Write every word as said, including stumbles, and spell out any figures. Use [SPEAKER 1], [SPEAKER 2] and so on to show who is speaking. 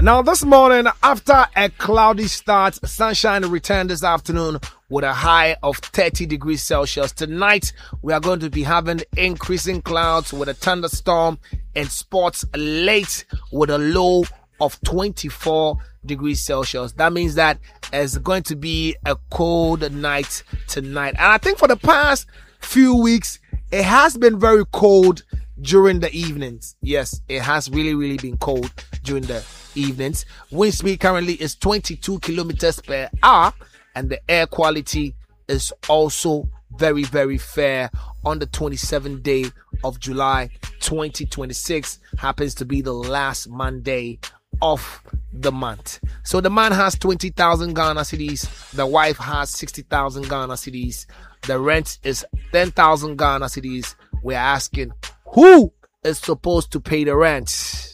[SPEAKER 1] Now, this morning, after a cloudy start, sunshine returned this afternoon with a high of thirty degrees Celsius. Tonight, we are going to be having increasing clouds with a thunderstorm and spots late with a low of twenty-four degrees Celsius. That means that it's going to be a cold night tonight. And I think for the past few weeks, it has been very cold during the evenings. Yes, it has really, really been cold during the evenings. Wind speed currently is twenty-two kilometers per hour, and the air quality is also very, very fair on the twenty-seventh day of July twenty twenty-six. Happens to be the last Monday of the month. So the man has twenty thousand Ghana cedis, the wife has sixty thousand Ghana cedis, the rent is ten thousand Ghana cedis. We're asking, who is supposed to pay the rent?